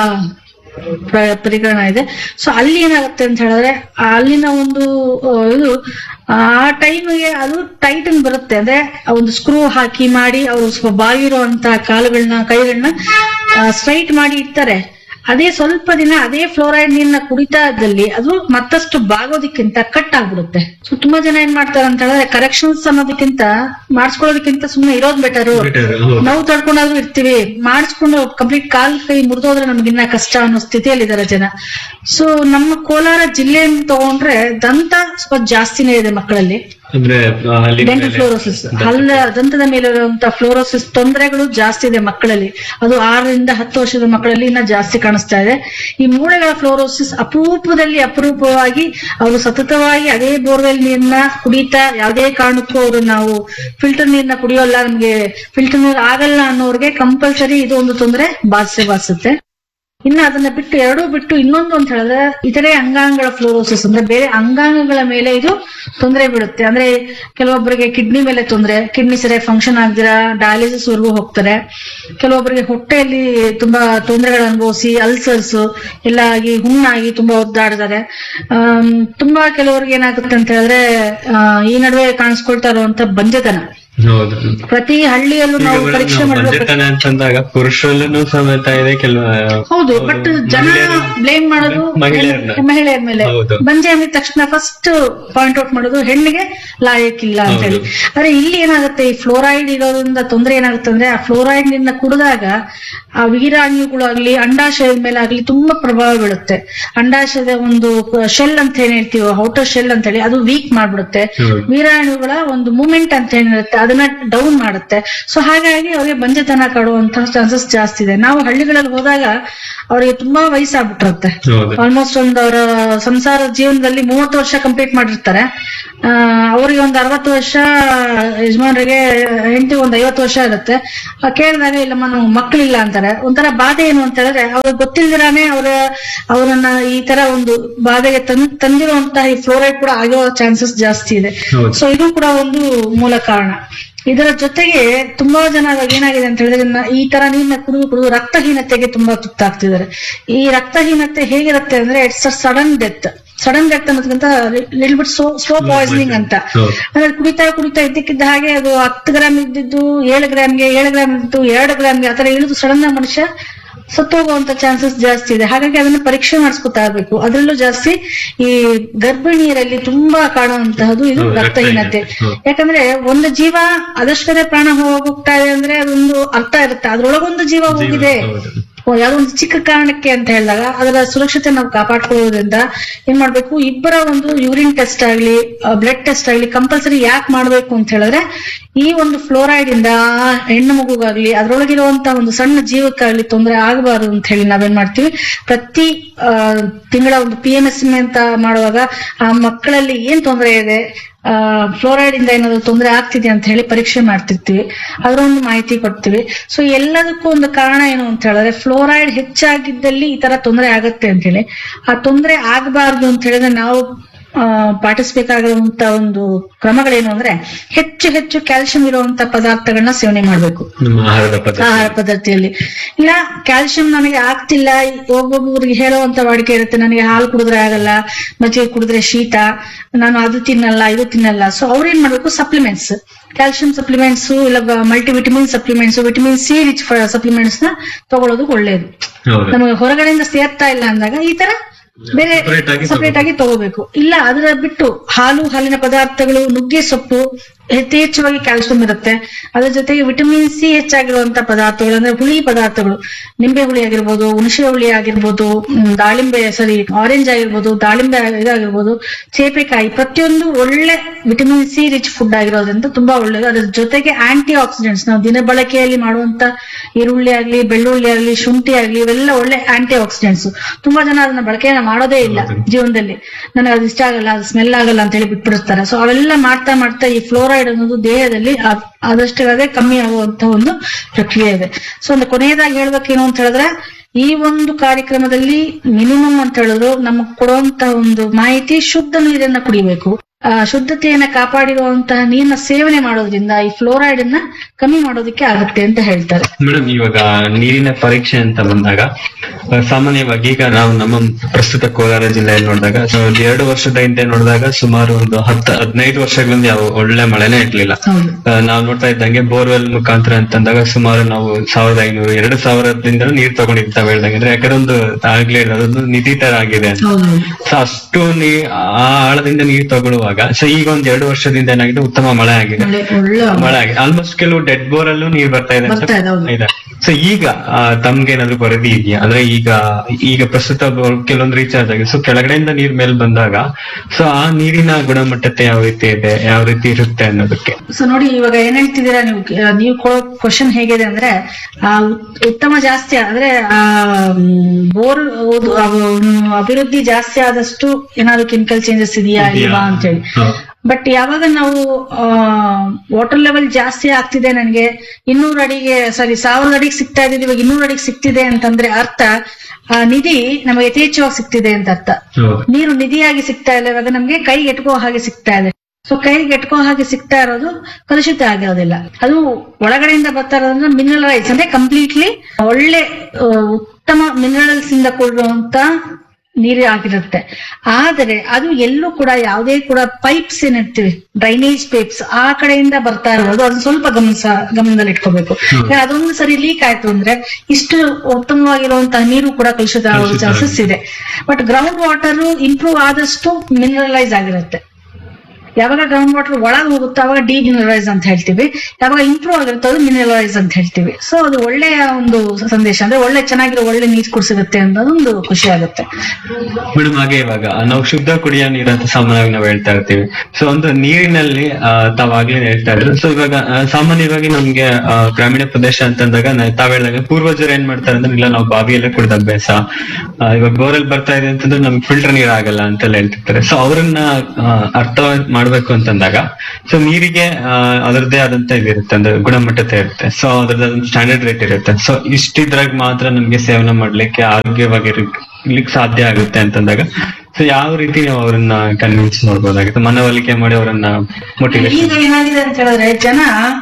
ಪರಿಕರಣ ಇದೆ. ಸೊ ಅಲ್ಲಿ ಏನಾಗುತ್ತೆ ಅಂತ ಹೇಳಿದ್ರೆ ಅಲ್ಲಿನ ಒಂದು ಇದು ಆ ಟೈಮ್ಗೆ ಅದು ಟೈಟನ್ ಬರುತ್ತೆ. ಅಂದ್ರೆ ಒಂದು ಸ್ಕ್ರೂ ಹಾಕಿ ಮಾಡಿ ಅವರು ಸ್ವಲ್ಪ ಬಾಗಿರುವಂತಹ ಕಾಲುಗಳನ್ನ ಕೈಗಳನ್ನ ಸ್ಟ್ರೈಟ್ ಮಾಡಿ ಇಡ್ತಾರೆ. ಅದೇ ಸ್ವಲ್ಪ ದಿನ ಅದೇ ಫ್ಲೋರೈಡ್ ನೀರ್ನ ಕುಡಿತಾ ಇದ್ದಲ್ಲಿ ಅದು ಮತ್ತಷ್ಟು ಬಾಗೋದಕ್ಕಿಂತ ಕಟ್ ಆಗ್ಬಿಡುತ್ತೆ. ಸೊ ತುಂಬಾ ಜನ ಏನ್ ಮಾಡ್ತಾರೆ ಅಂತ ಹೇಳಿದ್ರೆ ಕರೆಕ್ಷನ್ಸ್ ಅನ್ನೋದಕ್ಕಿಂತ ಮಾಡಿಸ್ಕೊಳ್ಳೋದಕ್ಕಿಂತ ಸುಮ್ಮನೆ ಇರೋದ್ ಬೆಟರು, ನೋವು ತಡ್ಕೊಂಡಾದ್ರೂ ಇರ್ತೀವಿ, ಮಾಡಿಸ್ಕೊಂಡು ಕಂಪ್ಲೀಟ್ ಕಾಲ್ ಕೈ ಮುರಿದೋದ್ರೆ ನಮ್ಗಿನ್ನ ಕಷ್ಟ ಅನ್ನೋ ಸ್ಥಿತಿಯಲ್ಲಿ ಇದಾರೆ ಜನ. ಸೊ ನಮ್ಮ ಕೋಲಾರ ಜಿಲ್ಲೆಯನ್ನು ತಗೊಂಡ್ರೆ ದಂತ ಸ್ವಲ್ಪ ಜಾಸ್ತಿನೇ ಇದೆ ಮಕ್ಕಳಲ್ಲಿ. ಡೆಂಟಲ್ ಫ್ಲೋರೋಸಿಸ್, ದಂತದ ಮೇಲಿರುವಂತಹ ಫ್ಲೋರೋಸಿಸ್ ತೊಂದರೆಗಳು ಜಾಸ್ತಿ ಇದೆ ಮಕ್ಕಳಲ್ಲಿ. ಅದು 6-10 ವರ್ಷದ ಮಕ್ಕಳಲ್ಲಿ ಇನ್ನ ಜಾಸ್ತಿ ಕಾಣಿಸ್ತಾ ಇದೆ. ಈ ಮೂಳೆಗಳ ಫ್ಲೋರೋಸಿಸ್ ಅಪರೂಪವಾಗಿ ಅವರು ಸತತವಾಗಿ ಅದೇ ಬೋರ್ವೆಲ್ ನೀರ್ನ ಕುಡಿತಾ ಯಾವುದೇ ಕಾರಣಕ್ಕೂ ಅವರು ನಾವು ಫಿಲ್ಟರ್ ನೀರ್ನ ಕುಡಿಯೋಲ್ಲ, ನಮ್ಗೆ ಫಿಲ್ಟರ್ ನೀರ್ ಆಗಲ್ಲ ಅನ್ನೋರ್ಗೆ ಕಂಪಲ್ಸರಿ ಇದು ಒಂದು ತೊಂದರೆ ಬಾಧಿಸುತ್ತೆ. ಇನ್ನ ಅದನ್ನ ಬಿಟ್ಟು ಇನ್ನೊಂದು ಅಂತ ಹೇಳಿದ್ರೆ ಇತರೆ ಅಂಗಾಂಗಗಳ ಫ್ಲೋರೋಸಿಸ್, ಅಂದ್ರೆ ಬೇರೆ ಅಂಗಾಂಗಗಳ ಮೇಲೆ ಇದು ತೊಂದರೆ ಬೀಳುತ್ತೆ. ಅಂದ್ರೆ ಕೆಲವೊಬ್ಬರಿಗೆ ಕಿಡ್ನಿ ಮೇಲೆ ತೊಂದರೆ, ಕಿಡ್ನಿ ಸರಿಯಾಗಿ ಫಂಕ್ಷನ್ ಆಗದಿರಾ ಡಯಾಲಿಸಿಸ್ ವರೆಗೂ ಹೋಗ್ತಾರೆ. ಕೆಲವೊಬ್ಬರಿಗೆ ಹೊಟ್ಟೆಯಲ್ಲಿ ತುಂಬಾ ತೊಂದರೆಗಳು ಅನುಭವಿಸಿ ಅಲ್ಸರ್ಸ್ ಎಲ್ಲ ಆಗಿ ಹುಣ್ಣಾಗಿ ತುಂಬಾ ಒದ್ದಾಡ್ತಾರೆ. ತುಂಬಾ ಕೆಲವರಿಗೆ ಏನಾಗುತ್ತೆ ಅಂತ ಹೇಳಿದ್ರೆ ಈ ನಡುವೆ ಕಾಣಿಸ್ಕೊಳ್ತಾ ಇರುವಂತ ಬಂಜೆತನ. ಪ್ರತಿ ಹಳ್ಳಿಯಲ್ಲೂ ನಾವು ಪರೀಕ್ಷೆ ಮಾಡಬೇಕು. ಪುರುಷರಲ್ಲೂ ಸಮೇತ ಇದೆ ಕೆಲವು. ಹೌದು, ಬಟ್ ಜನ ಬ್ಲೇಮ್ ಮಾಡೋದು ಮಹಿಳೆಯರ ಮೇಲೆ. ಬಂಜೆ ಅಂದ ತಕ್ಷಣ ಫಸ್ಟ್ ಪಾಯಿಂಟ್ ಔಟ್ ಮಾಡೋದು ಹೆಣ್ಣಿಗೆ ಲಾಯಕ್ಕಿಲ್ಲ ಅಂತ ಹೇಳಿ. ಆದ್ರೆ ಇಲ್ಲಿ ಏನಾಗುತ್ತೆ, ಈ ಫ್ಲೋರೈಡ್ ಇರೋದ್ರಿಂದ ತೊಂದರೆ ಏನಾಗುತ್ತೆ ಅಂದ್ರೆ ಆ ಫ್ಲೋರೈಡ್ ನಿಂದ ಕುಡಿದಾಗ ಆ ವೀರಾಣುಗಳಾಗ್ಲಿ ಅಂಡಾಶಯದ ಮೇಲೆ ಆಗ್ಲಿ ತುಂಬಾ ಪ್ರಭಾವ ಬೀಳುತ್ತೆ. ಅಂಡಾಶಯದ ಒಂದು ಶೆಲ್ ಅಂತ ಏನ್ ಹೇಳ್ತೀವಿ, ಔಟರ್ ಶೆಲ್ ಅಂತ ಹೇಳಿ, ಅದು ವೀಕ್ ಮಾಡ್ಬಿಡುತ್ತೆ. ವೀರಾಣುಗಳ ಒಂದು ಮೂವ್ಮೆಂಟ್ ಅಂತ ಏನಿರುತ್ತೆ ಅದನ್ನ ಡೌನ್ ಮಾಡುತ್ತೆ. ಸೊ ಹಾಗಾಗಿ ಅವ್ರಿಗೆ ಬಂಜೆತನ ಕಾಡುವಂತಹ ಚಾನ್ಸಸ್ ಜಾಸ್ತಿ ಇದೆ. ನಾವು ಹಳ್ಳಿಗಳಲ್ಲಿ ಹೋದಾಗ ಅವರಿಗೆ ತುಂಬಾ ವಯಸ್ಸಾಗ್ಬಿಟ್ಟಿರುತ್ತೆ. ಆಲ್ಮೋಸ್ಟ್ ಒಂದು ಅವರ ಸಂಸಾರ ಜೀವನದಲ್ಲಿ 30 ವರ್ಷ ಕಂಪ್ಲೀಟ್ ಮಾಡಿರ್ತಾರೆ. ಅವ್ರಿಗೆ ಒಂದು 60 ವರ್ಷ, ಯಜಮಾನರಿಗೆ ಹೆಂಡತಿ ಒಂದು 50 ವರ್ಷ ಇರುತ್ತೆ. ಕೇಳಿದಾಗ ಇಲ್ಲಮ್ಮ ನಾವು ಮಕ್ಕಳಿಲ್ಲ ಅಂತಾರೆ. ಒಂಥರ ಬಾಧೆ ಏನು ಅಂತ ಹೇಳಿದ್ರೆ ಅವ್ರಿಗೆ ಗೊತ್ತಿಲ್ದಿರಾನೆ ಅವರನ್ನ ಈ ತರ ಒಂದು ಬಾಧೆಗೆ ತಂದಿರುವಂತಹ ಈ ಫ್ಲೋರೈಡ್ ಕೂಡ ಆಗೋ ಚಾನ್ಸಸ್ ಜಾಸ್ತಿ ಇದೆ. ಸೊ ಇದು ಕೂಡ ಒಂದು ಮೂಲ ಕಾರಣ. ಇದರ ಜೊತೆಗೆ ತುಂಬಾ ಜನ ಇವಾಗ ಏನಾಗಿದೆ ಅಂತ ಹೇಳಿದ್ರೆ ಈ ತರ ನೀರಿನ ಕುಡಿದು ರಕ್ತಹೀನತೆಗೆ ತುಂಬಾ ತುತ್ತಾಗ್ತಿದ್ದಾರೆ. ಈ ರಕ್ತಹೀನತೆ ಹೇಗಿರುತ್ತೆ ಅಂದ್ರೆ ಇಟ್ಸ್ ಅ ಸಡನ್ ಡೆತ್ ಅನ್ನೋದಕ್ಕಿಂತ ಲಿಟಲ್ ಬಿಟ್ ಸ್ಲೋ ಪಾಯ್ಸನಿಂಗ್ ಅಂತ. ಅಂದ್ರೆ ಕುಡಿತಾ ಇದ್ದಕ್ಕಿದ್ದ ಹಾಗೆ ಅದು 10 ಗ್ರಾಮ್ ಇದ್ದಿದ್ದು 7 ಗ್ರಾಮ್ಗೆ 7 ಗ್ರಾಮ್ ಇದ್ದು 2 ಗ್ರಾಮ್ಗೆ ಆತರ ಇಳಿದು ಸಡನ್ ಆಗಿ ಮನುಷ್ಯ ಸತ್ತೋಗುವಂತ ಚಾನ್ಸಸ್ ಜಾಸ್ತಿ ಇದೆ. ಹಾಗಾಗಿ ಅದನ್ನ ಪರೀಕ್ಷೆ ಮಾಡಿಸ್ಕೊತಾ ಇರ್ಬೇಕು. ಅದರಲ್ಲೂ ಜಾಸ್ತಿ ಈ ಗರ್ಭಿಣಿಯರಲ್ಲಿ ತುಂಬಾ ಕಾಣುವಂತಹದ್ದು ಇದು ರಕ್ತಹೀನತೆ. ಯಾಕಂದ್ರೆ ಒಂದು ಜೀವ ಅದಷ್ಟೇ ಪ್ರಾಣ ಹೋಗ್ತಾ ಇದೆ ಅಂದ್ರೆ ಅದೊಂದು ಅರ್ಥ ಇರುತ್ತೆ. ಅದ್ರೊಳಗೊಂದು ಜೀವ ಹೋಗಿದೆ ಯಾವ್ದೋ ಒಂದು ಚಿಕ್ಕ ಕಾರಣಕ್ಕೆ ಅಂತ ಹೇಳಿದಾಗ ಅದರ ಸುರಕ್ಷತೆ ನಾವು ಕಾಪಾಡ್ಕೊಳ್ಳೋದ್ರಿಂದ ಏನ್ ಮಾಡ್ಬೇಕು, ಇಬ್ಬರ ಒಂದು ಯೂರಿನ್ ಟೆಸ್ಟ್ ಆಗ್ಲಿ ಬ್ಲಡ್ ಟೆಸ್ಟ್ ಆಗ್ಲಿ ಕಂಪಲ್ಸರಿ ಯಾಕೆ ಮಾಡ್ಬೇಕು ಅಂತ ಹೇಳಿದ್ರೆ ಈ ಒಂದು ಫ್ಲೋರೈಡ್ ಇಂದ ಹೆಣ್ಣು ಮಗುಗಾಗ್ಲಿ ಅದ್ರೊಳಗಿರುವಂತ ಒಂದು ಸಣ್ಣ ಜೀವಕ್ಕಾಗ್ಲಿ ತೊಂದರೆ ಆಗಬಾರದು ಅಂತ ಹೇಳಿ ನಾವೇನ್ ಮಾಡ್ತೀವಿ, ಪ್ರತಿ ತಿಂಗಳ ಒಂದು PMSM ಅಂತ ಮಾಡುವಾಗ ಆ ಮಕ್ಕಳಲ್ಲಿ ಏನ್ ತೊಂದರೆ ಇದೆ, ಫ್ಲೋರೈಡ್ ಇಂದ ಏನಾದ್ರು ತೊಂದರೆ ಆಗ್ತಿದೆ ಅಂತ ಹೇಳಿ ಪರೀಕ್ಷೆ ಮಾಡ್ತಿರ್ತೀವಿ. ಅದರ ಒಂದು ಮಾಹಿತಿ ಕೊಡ್ತೀವಿ. ಸೊ ಎಲ್ಲದಕ್ಕೂ ಒಂದು ಕಾರಣ ಏನು ಅಂತ ಹೇಳಿದ್ರೆ ಫ್ಲೋರೈಡ್ ಹೆಚ್ಚಾಗಿದ್ದಲ್ಲಿ ಈ ತರ ತೊಂದರೆ ಆಗತ್ತೆ ಅಂತ ಹೇಳಿ. ಆ ತೊಂದರೆ ಆಗಬಾರ್ದು ಅಂತ ಹೇಳಿದ್ರೆ ನಾವು ಪಾಟಿಸಬೇಕಾಗಿರುವಂತ ಒಂದು ಕ್ರಮಗಳೇನು ಅಂದ್ರೆ ಹೆಚ್ಚು ಕ್ಯಾಲ್ಸಿಯಂ ಇರುವಂತ ಪದಾರ್ಥಗಳನ್ನ ಸೇವನೆ ಮಾಡ್ಬೇಕು ಆಹಾರ ಪದ್ಧತಿಯಲ್ಲಿ. ಇಲ್ಲ ಕ್ಯಾಲ್ಸಿಯಂ ನನಗೆ ಆಗ್ತಿಲ್ಲ, ಒಬ್ಬೊಬ್ಬರಿಗೆ ಹೇಳುವಂತ ವಾಡಿಕೆ ಇರುತ್ತೆ, ನನಗೆ ಹಾಲು ಕುಡಿದ್ರೆ ಆಗಲ್ಲ, ಮಜ್ಜಿಗೆ ಕುಡಿದ್ರೆ ಶೀತ, ನಾನು ಅದು ತಿನ್ನಲ್ಲ ಇದು ತಿನ್ನಲ್ಲ. ಸೊ ಅವ್ರೇನ್ ಮಾಡ್ಬೇಕು, ಸಪ್ಲಿಮೆಂಟ್ಸ್, ಕ್ಯಾಲ್ಸಿಯಂ ಸಪ್ಲಿಮೆಂಟ್ಸ್ ಇಲ್ಲ multivitamin supplements, vitamin C rich supplements ನ ತಗೊಳ್ಳೋದು ಒಳ್ಳೇದು. ನಮಗೆ ಹೊರಗಡೆಯಿಂದ ಸೇರ್ತಾ ಇಲ್ಲ ಅಂದಾಗ ಈ ತರ ಬೇರೆ ಸಪರೇಟ್ ಆಗಿ ತಗೋಬೇಕು. ಇಲ್ಲ ಅದರ ಬಿಟ್ಟು ಹಾಲಿನ ಪದಾರ್ಥಗಳು, ನುಗ್ಗೆ ಸೊಪ್ಪು ಯಥೇಚ್ಛವಾಗಿ ಕ್ಯಾಲ್ಸಿಯಂ ಇರುತ್ತೆ. ಅದ್ರ ಜೊತೆಗೆ ವಿಟಮಿನ್ ಸಿ ಹೆಚ್ಚಾಗಿರುವಂತ ಪದಾರ್ಥಗಳು ಅಂದ್ರೆ ಹುಳಿ ಪದಾರ್ಥಗಳು, ನಿಂಬೆ ಹುಳಿ ಆಗಿರ್ಬೋದು, ಹುಣಸೆ ಹುಳಿ ಆಗಿರ್ಬೋದು, ಆರೆಂಜ್ ಆಗಿರ್ಬೋದು, ದಾಳಿಂಬೆ ಇದಾಗಿರ್ಬೋದು, ಚೇಪೆಕಾಯಿ, ಪ್ರತಿಯೊಂದು ಒಳ್ಳೆ ವಿಟಮಿನ್ ಸಿ ರಿಚ್ ಫುಡ್ ಆಗಿರೋದ್ರಿಂದ ತುಂಬಾ ಒಳ್ಳೇದು. ಅದ್ರ ಜೊತೆಗೆ ಆಂಟಿ ಆಕ್ಸಿಡೆಂಟ್ಸ್, ನಾವು ದಿನ ಬಳಕೆಯಲ್ಲಿ ಮಾಡುವಂತ ಈರುಳ್ಳಿ ಆಗ್ಲಿ, ಬೆಳ್ಳುಳ್ಳಿ ಆಗ್ಲಿ, ಶುಂಠಿ ಆಗ್ಲಿ, ಇವೆಲ್ಲ ಒಳ್ಳೆ ಆಂಟಿ ಆಕ್ಸಿಡೆಂಟ್ಸ್. ತುಂಬಾ ಜನ ಅದನ್ನ ಬಳಕೆಯನ್ನ ಮಾಡೋದೇ ಇಲ್ಲ ಜೀವನದಲ್ಲಿ. ನನಗೆ ಅದು ಇಷ್ಟ ಆಗಲ್ಲ, ಅದು ಸ್ಮೆಲ್ ಆಗಲ್ಲ ಅಂತ ಹೇಳಿ ಬಿಟ್ಬಿಡ್ತಾರೆ. ಸೊ ಅವೆಲ್ಲ ಮಾಡ್ತಾ ಈ ಫ್ಲೋರೈಡ್ ಅನ್ನೋದು ದೇಹದಲ್ಲಿ ಆದಷ್ಟೇ ಕಮ್ಮಿ ಆಗುವಂತ ಒಂದು ಪ್ರಕ್ರಿಯೆ ಇದೆ. ಸೊ ಒಂದು ಕೊನೆಯದಾಗಿ ಹೇಳ್ಬೇಕೇನು ಅಂತ ಹೇಳಿದ್ರೆ ಈ ಒಂದು ಕಾರ್ಯಕ್ರಮದಲ್ಲಿ ಮಿನಿಮಮ್ ಅಂತ ಹೇಳಿದ್ರು ನಮಗ್ ಕೊಡುವಂತ ಒಂದು ಮಾಹಿತಿ, ಶುದ್ಧ ನೀರನ್ನ ಕುಡಿಬೇಕು, ಶುದ್ಧತೆಯನ್ನ ಕಾಪಾಡಿರುವಂತಹ ನೀರಿನ ಸೇವನೆ ಮಾಡೋದ್ರಿಂದ ಈ ಫ್ಲೋರೈಡ್ ಅನ್ನ ಕಮ್ಮಿ ಮಾಡೋದಕ್ಕೆ ಆಗುತ್ತೆ ಅಂತ ಹೇಳ್ತಾರೆ. ಮೇಡಮ್, ಇವಾಗ ನೀರಿನ ಪರೀಕ್ಷೆ ಅಂತ ಬಂದಾಗ ಸಾಮಾನ್ಯವಾಗಿ ಈಗ ನಾವು ನಮ್ಮ ಪ್ರಸ್ತುತ ಕೋಲಾರ ಜಿಲ್ಲೆಯಲ್ಲಿ ನೋಡಿದಾಗ 2 ವರ್ಷದ ಹಿಂದೆ ನೋಡಿದಾಗ ಸುಮಾರು ಒಂದು 10-15 ವರ್ಷಗಳಿಂದ ಯಾವ ಒಳ್ಳೆ ಮಳೆನೇ ಇರ್ಲಿಲ್ಲ. ನಾವು ನೋಡ್ತಾ ಇದ್ದಂಗೆ ಬೋರ್ವೆಲ್ ಮುಖಾಂತರ ಅಂತಂದಾಗ ಸುಮಾರು ನಾವು 1500-2000 ನೀರ್ ತಗೊಂಡಿರ್ತಾವೆ ಹೇಳ್ದಂಗೆ, ಯಾಕಂದ್ರೆ ಒಂದು ಆಗ್ಲೇ ಅದೊಂದು ನಿಧಿ ತರ ಆಗಿದೆ ಅಂತ. ಸೊ ಅಷ್ಟು ಆ ಆಳದಿಂದ ನೀರ್ ತಗೊಳ್ಳುವಾಗ ಸೊ ಈಗ ಒಂದ್ 2 ವರ್ಷದಿಂದ ಏನಾಗಿದೆ, ಉತ್ತಮ ಮಳೆ ಆಗಿದೆ. ಆಲ್ಮೋಸ್ಟ್ ಕೆಲವು ಡೆಡ್ ಬೋರ್ ಅಲ್ಲೂ ನೀರ್ ಬರ್ತಾ ಇದೆ. ಸೊ ಈಗ ತಮ್ಗೇನಾದ್ರು ವರದಿ ಇದೆಯಾ? ಅಂದ್ರೆ ಈಗ ಪ್ರಸ್ತುತ ಕೆಲವೊಂದು ರೀಚಾರ್ಜ್ ಆಗಿದೆ. ಸೊ ಕೆಳಗಡೆಯಿಂದ ನೀರ್ ಮೇಲೆ ಬಂದಾಗ ಸೊ ಆ ನೀರಿನ ಗುಣಮಟ್ಟತೆ ಯಾವ ರೀತಿ ಇದೆ, ಯಾವ ರೀತಿ ಇರುತ್ತೆ ಅನ್ನೋದಕ್ಕೆ. ಸೊ ನೋಡಿ, ಇವಾಗ ಏನ್ ಹೇಳ್ತಿದ್ದೀರಾ ನೀವು ಕೊಡೋ ಕ್ವಶನ್ ಹೇಗಿದೆ ಅಂದ್ರೆ ಉತ್ತಮ ಜಾಸ್ತಿ ಆದ್ರೆ ಬೋರ್ ಅಭಿವೃದ್ಧಿ ಜಾಸ್ತಿ ಆದಷ್ಟು ಏನಾದ್ರು ಕೆಮಿಕಲ್ ಚೇಂಜಸ್ ಇದೆಯಾ ಇಲ್ವಾ ಅಂತ ಹೇಳಿ. ಬಟ್ ಯಾವಾಗ ನಾವು ವಾಟರ್ ಲೆವೆಲ್ ಜಾಸ್ತಿ ಆಗ್ತಿದೆ, ನನಗೆ 200 ಅಡಿಗೆ 1000 ಅಡಿಗೆ ಸಿಗ್ತಾ ಇದ್ದೀವಿ, ಇವಾಗ 200 ಅಡಿಗೆ ಸಿಗ್ತಿದೆ ಅಂತಂದ್ರೆ ಅರ್ಥ ಆ ನಿಧಿ ನಮಗೆ ಯಥೇಚ್ಛವಾಗಿ ಸಿಗ್ತಿದೆ ಅಂತ ಅರ್ಥ. ನೀರು ನಿಧಿಯಾಗಿ ಸಿಗ್ತಾ ಇಲ್ಲ, ಇವಾಗ ನಮ್ಗೆ ಕೈಗೆ ಎಟ್ಕೋ ಹಾಗೆ ಸಿಗ್ತಾ ಇದೆ. ಸೊ ಕೈಗೆ ಎಟ್ಕೋ ಹಾಗೆ ಸಿಗ್ತಾ ಇರೋದು ಕಲುಷಿತ ಆಗಿರೋದಿಲ್ಲ. ಅದು ಒಳಗಡೆಯಿಂದ ಬರ್ತಾ ಇರೋದ್ರಿಂದ ಮಿನರಲೈಸ್ ಅಂದ್ರೆ ಕಂಪ್ಲೀಟ್ಲಿ ಒಳ್ಳೆ ಉತ್ತಮ ಮಿನರಲ್ಸ್ ಇಂದ ಕೂಡಿರುವಂತ ನೀರು ಆಗಿರುತ್ತೆ. ಆದರೆ ಅದು ಎಲ್ಲೂ ಕೂಡ ಯಾವುದೇ ಕೂಡ ಪೈಪ್ಸ್ ಏನಿರ್ತೀವಿ, ಡ್ರೈನೇಜ್ ಪೈಪ್ಸ್, ಆ ಕಡೆಯಿಂದ ಬರ್ತಾ ಇರೋದು ಅದನ್ನ ಸ್ವಲ್ಪ ಗಮನದಲ್ಲಿ ಇಟ್ಕೋಬೇಕು. ಅದೊಂದು ಸರಿ ಲೀಕ್ ಆಯ್ತು ಅಂದ್ರೆ ಇಷ್ಟು ಉತ್ತಮವಾಗಿರುವಂತಹ ನೀರು ಕೂಡ ಕಲುಷಿತ ಆಗೋ ಚಾನ್ಸಸ್ ಇದೆ. ಬಟ್ ಗ್ರೌಂಡ್ ವಾಟರ್ ಇಂಪ್ರೂವ್ ಆದಷ್ಟು ಮಿನರಲೈಸ್ ಆಗಿರುತ್ತೆ. ಯಾವಾಗ ಗ್ರೌಂಡ್ ವಾಟರ್ ಒಳಗೆ ಹೋಗುತ್ತೋ ಅವಾಗ ಡಿಮಿನರಲೈಸ್ ಅಂತ ಹೇಳ್ತೀವಿ, ಯಾವಾಗ ಇಂಪ್ರೂವ್ ಆಗಿರುತ್ತೋ ಅದು ಮಿನರಲೈಸ್ ಅಂತ ಹೇಳ್ತೀವಿ. ಸೊ ಅದು ಒಳ್ಳೆಯ ಒಂದು ಸಂದೇಶ, ಅಂದ್ರೆ ಒಳ್ಳೆ ನೀರು ಕುಡಿಸಿಗುತ್ತೆ ಅನ್ನೋದೊಂದು ಖುಷಿ ಆಗುತ್ತೆ. ಮೇಡಮ್, ಹಾಗೆ ಇವಾಗ ನಾವು ಶುದ್ಧ ಕುಡಿಯೋ ನೀರು ಅಂತ ಸಾಮಾನ್ಯವಾಗಿ ನಾವು ಹೇಳ್ತಾ ಇರ್ತೀವಿ. ಸೊ ಒಂದು ನೀರಿನಲ್ಲಿ ತಾವಾಗ್ಲೇ ಹೇಳ್ತಾ ಇದ್ರು. ಸೊ ಇವಾಗ ಸಾಮಾನ್ಯವಾಗಿ ನಮ್ಗೆ ಗ್ರಾಮೀಣ ಪ್ರದೇಶ ಅಂತಂದಾಗ ತಾವ್ ಹೇಳಿದಾಗ ಪೂರ್ವಜರು ಏನ್ ಮಾಡ್ತಾರೆ ಅಂದ್ರೆ, ಇಲ್ಲ ನಾವು ಬಾವಿಯಲ್ಲೇ ಕುಡಿದ ಅಭ್ಯಾಸ, ಇವಾಗ ಬೋರಲ್ಲಿ ಬರ್ತಾ ಇದೆ ಅಂತಂದ್ರೆ ನಮ್ಗೆ ಫಿಲ್ಟರ್ ನೀರ್ ಆಗಲ್ಲ ಅಂತೆಲ್ಲ ಹೇಳ್ತಿರ್ತಾರೆ. ಸೊ ಅವ್ರನ್ನ ಅರ್ಥ ಮಾಡ್ಬೇಕು ಅಂತಂದಾಗ, ಸೊ ನೀರಿಗೆ ಅದರದ್ದೇ ಆದಂತ ಇದಿರುತ್ತೆ, ಅಂದ್ರೆ ಗುಣಮಟ್ಟತೆ ಇರುತ್ತೆ. ಸೊ ಅದ್ರದ್ದು ಸ್ಟ್ಯಾಂಡರ್ಡ್ ರೇಟ್ ಇರುತ್ತೆ. ಸೊ ಇಷ್ಟಿದ್ರಾಗ ಮಾತ್ರ ನಮ್ಗೆ ಸೇವನೆ ಮಾಡ್ಲಿಕ್ಕೆ ಆರೋಗ್ಯವಾಗಿರ್ಲಿಕ್ಕೆ ಸಾಧ್ಯ ಆಗುತ್ತೆ ಅಂತಂದಾಗ, ಸೊ ಯಾವ ರೀತಿ ನಾವು ಅವರನ್ನ ಕನ್ವಿನ್ಸ್ ಮಾಡ್ಬೋದಾಗುತ್ತೆ, ಮನವೊಲಿಕೆ ಮಾಡಿ ಅವರನ್ನ ಮೋಟಿವೇಟ್? ಈಗ ಏನಾಗಿದೆ ಅಂತ ಹೇಳಿದ್ರೆ, ಜನ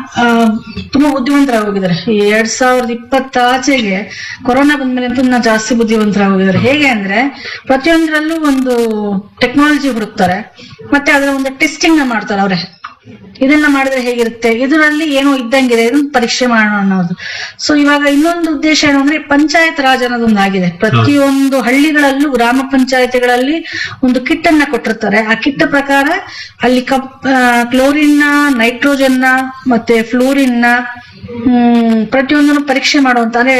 ತುಂಬಾ ಬುದ್ಧಿವಂತರಾಗೋಗಿದ್ದಾರೆ. ಈ 2020 ಆಚೆಗೆ ಕೊರೋನಾ ಬಂದ್ಮೇಲೆ ತುಂಬಾ ಜಾಸ್ತಿ ಬುದ್ಧಿವಂತರಾಗೋಗಿದ್ದಾರೆ. ಹೇಗೆ ಅಂದ್ರೆ ಪ್ರತಿಯೊಂದರಲ್ಲೂ ಒಂದು ಟೆಕ್ನಾಲಜಿ ಹುಡುಕ್ತಾರೆ, ಮತ್ತೆ ಅದರ ಒಂದು ಟೆಸ್ಟಿಂಗ್ ಮಾಡ್ತಾರೆ ಅವರೇ. ಇದನ್ನ ಮಾಡಿದ್ರೆ ಹೇಗಿರುತ್ತೆ, ಇದರಲ್ಲಿ ಏನೋ ಇದ್ದಂಗಿದೆ, ಇದನ್ನ ಪರೀಕ್ಷೆ ಮಾಡೋಣ ಅನ್ನೋದು. ಸೊ ಇವಾಗ ಇನ್ನೊಂದು ಉದ್ದೇಶ ಏನು ಅಂದ್ರೆ ಪಂಚಾಯತ್ ರಾಜ್ ಅನ್ನೋದೊಂದು ಆಗಿದೆ. ಪ್ರತಿಯೊಂದು ಹಳ್ಳಿಗಳಲ್ಲೂ ಗ್ರಾಮ ಪಂಚಾಯತಿಗಳಲ್ಲಿ ಒಂದು ಕಿಟ್ ಅನ್ನ ಕೊಟ್ಟಿರ್ತಾರೆ. ಆ ಕಿಟ್ ಪ್ರಕಾರ ಅಲ್ಲಿ ಕ್ಲೋರಿನ್, ನೈಟ್ರೋಜನ್ ಮತ್ತೆ ಫ್ಲೋರಿನ್ ಪ್ರತಿಯೊಂದನ್ನು ಪರೀಕ್ಷೆ ಮಾಡುವಂತ, ಅಂದ್ರೆ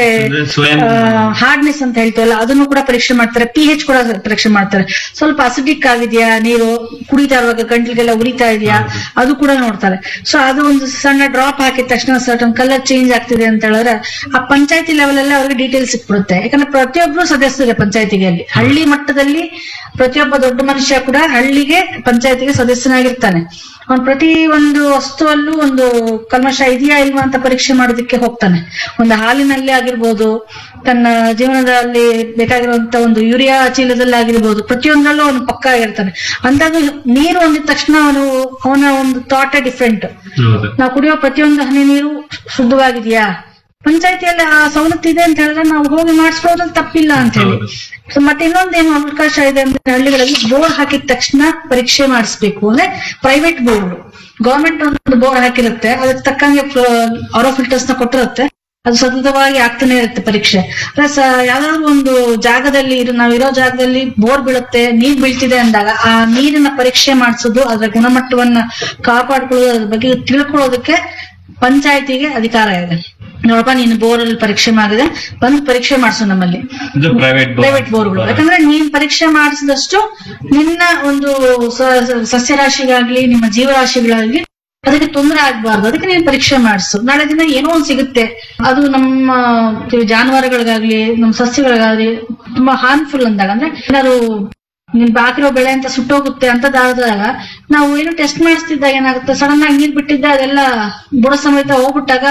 ಹಾರ್ಡ್ನೆಸ್ ಅಂತ ಹೇಳ್ತೀವಲ್ಲ ಅದನ್ನು ಕೂಡ ಪರೀಕ್ಷೆ ಮಾಡ್ತಾರೆ. pH ಕೂಡ ಪರೀಕ್ಷೆ ಮಾಡ್ತಾರೆ. ಸ್ವಲ್ಪ ಅಸಿಡಿಕ್ ಆಗಿದೆಯಾ ನೀರು, ಕುಡಿತಾ ಇರುವಾಗ ಗಂಟ್ಲಿಗೆಲ್ಲ ಉರಿತಾ ಇದೆಯಾ ಅದು ಕೂಡ ನೋಡ್ತಾರೆ. ಸೊ ಅದು ಒಂದು ಸಣ್ಣ ಡ್ರಾಪ್ ಹಾಕಿದ ತಕ್ಷಣ ಸರ್ಟನ್ ಕಲರ್ ಚೇಂಜ್ ಆಗ್ತಿದೆ ಅಂತ ಹೇಳಿದ್ರೆ ಆ ಪಂಚಾಯತಿ ಲೆವೆಲ್ ಅಲ್ಲಿ ಅವ್ರಿಗೆ ಡೀಟೇಲ್ಸ್ ಸಿಕ್ಬಿಡುತ್ತೆ. ಯಾಕಂದ್ರೆ ಪ್ರತಿಯೊಬ್ರು ಸದಸ್ಯರೇ ಪಂಚಾಯತಿಗೆ. ಅಲ್ಲಿ ಹಳ್ಳಿ ಮಟ್ಟದಲ್ಲಿ ಪ್ರತಿಯೊಬ್ಬ ದೊಡ್ಡ ಮನುಷ್ಯ ಕೂಡ ಹಳ್ಳಿಗೆ ಪಂಚಾಯತಿಗೆ ಸದಸ್ಯನಾಗಿರ್ತಾನೆ. ಅವ್ನು ಪ್ರತಿ ಒಂದು ವಸ್ತುವಲ್ಲೂ ಒಂದು ಕಲ್ಮಶ ಇದೆಯಾ ಇಲ್ವಾ ಅಂತ ಪರೀಕ್ಷೆ ಮಾಡೋದಕ್ಕೆ ಹೋಗ್ತಾನೆ. ಒಂದು ಹಾಲಿನಲ್ಲಿ ಆಗಿರ್ಬೋದು, ತನ್ನ ಜೀವನದಲ್ಲಿ ಬೇಕಾಗಿರುವಂತ ಒಂದು ಯೂರಿಯಾ ಚೀಲದಲ್ಲಿ ಆಗಿರ್ಬೋದು, ಪ್ರತಿಯೊಂದರಲ್ಲೂ ಅವನು ಪಕ್ಕ ಆಗಿರ್ತಾನೆ. ಅಂದಾಗ ನೀರು ಅಂದಿದ ತಕ್ಷಣ ಅವನ ಒಂದು ಥಾಟೇ ಡಿಫ್ರೆಂಟ್. ನಾವು ಕುಡಿಯೋ ಪ್ರತಿಯೊಂದು ಹನಿ ನೀರು ಶುದ್ಧವಾಗಿದೆಯಾ, ಪಂಚಾಯತಿಯಲ್ಲಿ ಆ ಸವಲತ್ತು ಇದೆ ಅಂತ ಹೇಳಿದ್ರೆ ನಾವು ಹೋಗಿ ಮಾಡಿಸ್ಕೊಳ್ಳೋದ್ರಲ್ಲಿ ತಪ್ಪಿಲ್ಲ ಅಂತ ಹೇಳಿ. ಸೊ ಮತ್ತೆ ಇನ್ನೊಂದೇನು ಅವಕಾಶ ಇದೆ ಅಂದ್ರೆ ಹಳ್ಳಿಗಳಲ್ಲಿ ಬೋರ್ಡ್ ಹಾಕಿದ ತಕ್ಷಣ ಪರೀಕ್ಷೆ ಮಾಡಿಸ್ಬೇಕು. ಅಂದ್ರೆ ಪ್ರೈವೇಟ್ ಬೋರ್ಡ್, ಗವರ್ಮೆಂಟ್ ಒಂದು ಬೋರ್ಡ್ ಹಾಕಿರುತ್ತೆ, ಅದಕ್ಕೆ ತಕ್ಕಂಗೆ ಆರೋ ಫಿಲ್ಟರ್ಸ್ ನ ಕೊಟ್ಟಿರುತ್ತೆ, ಅದು ಸತತವಾಗಿ ಆಗ್ತಾನೆ ಇರುತ್ತೆ ಪರೀಕ್ಷೆ. ಯಾವ್ದಾದ್ರು ಒಂದು ಜಾಗದಲ್ಲಿ ನಾವಿರೋ ಜಾಗದಲ್ಲಿ ಬೋರ್ ಬೀಳುತ್ತೆ, ನೀರ್ ಬೀಳ್ತಿದೆ ಅಂದಾಗ ಆ ನೀರಿನ ಪರೀಕ್ಷೆ ಮಾಡಿಸೋದು, ಅದರ ಗುಣಮಟ್ಟವನ್ನ ಕಾಪಾಡ್ಕೊಳ್ಳೋದು, ಅದ್ರ ಬಗ್ಗೆ ತಿಳ್ಕೊಳ್ಳೋದಕ್ಕೆ ಪಂಚಾಯತಿಗೆ ಅಧಿಕಾರ ಇದೆ. ನೋಡಪ್ಪ ನೀನು ಬೋರಲ್ಲಿ ಪರೀಕ್ಷೆ ಮಾಡಿದೆ, ಬಂದು ಪರೀಕ್ಷೆ ಮಾಡಿಸು ನಮ್ಮಲ್ಲಿ ಪ್ರೈವೇಟ್ ಬೋರ್ಗಳು. ಯಾಕಂದ್ರೆ ನೀನ್ ಪರೀಕ್ಷೆ ಮಾಡಿಸಿದಷ್ಟು ನಿನ್ನ ಒಂದು ಸಸ್ಯರಾಶಿಗಾಗ್ಲಿ ನಿಮ್ಮ ಜೀವರಾಶಿಗಳಾಗ್ಲಿ ಅದಕ್ಕೆ ತೊಂದರೆ ಆಗ್ಬಾರ್ದು, ಅದಕ್ಕೆ ನೀನ್ ಪರೀಕ್ಷೆ ಮಾಡಿಸು. ನಾಳೆ ದಿನ ಏನೋ ಒಂದ್ ಸಿಗುತ್ತೆ, ಅದು ನಮ್ಮ ಜಾನುವಾರುಗಳಿಗಾಗ್ಲಿ ನಮ್ಮ ಸಸ್ಯಗಳಿಗಾಗ್ಲಿ ತುಂಬಾ ಹಾರ್ಮ್ಫುಲ್ ಅಂದಾಗ, ಅಂದ್ರೆ ಏನಾದ್ರು ನೀನ್ ಬಾಕಿರೋ ಬೆಳೆ ಅಂತ ಸುಟ್ಟೋಗುತ್ತೆ ಅಂತದಾದಾಗ ನಾವು ಏನು ಟೆಸ್ಟ್ ಮಾಡಿಸ್ತಿದ್ದಾಗ ಏನಾಗುತ್ತೆ, ಸಡನ್ ಆಗಿ ನೀರ್ ಬಿಟ್ಟಿದ್ದ ಅದೆಲ್ಲ ಬುಡ ಸಮೇತ ಹೋಗ್ಬಿಟ್ಟಾಗ